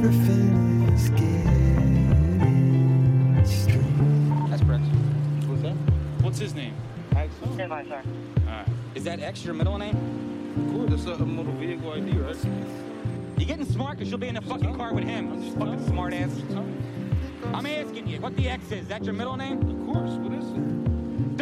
everything is getting strange. That's Brett. What's that? What's his name? Axel? Stand by, sir. Alright. Is that X your middle name? Cool, that's a motor vehicle ID, right? You getting smart because you'll be in the fucking car with him. Fucking smart ass. I'm asking you, what the X is? That your middle name? Of course, what is it?